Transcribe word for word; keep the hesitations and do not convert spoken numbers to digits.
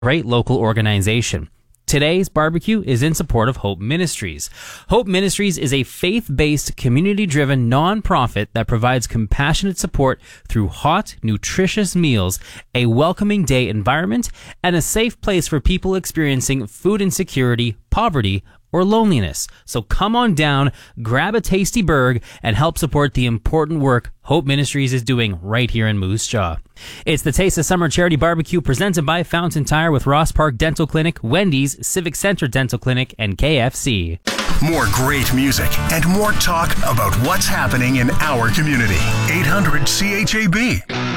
great local organization. Today's barbecue is in support of Hope Ministries. Hope Ministries is a faith-based, community-driven nonprofit that provides compassionate support through hot, nutritious meals, a welcoming day environment, and a safe place for people experiencing food insecurity, poverty, or loneliness. So come on down, grab a tasty burg, and help support the important work Hope Ministries is doing right here in Moose Jaw. It's the Taste of Summer Charity Barbecue presented by Fountain Tire with Ross Park Dental Clinic, Wendy's, Civic Center Dental Clinic, and K F C. More great music and more talk about what's happening in our community. eight hundred C H A B.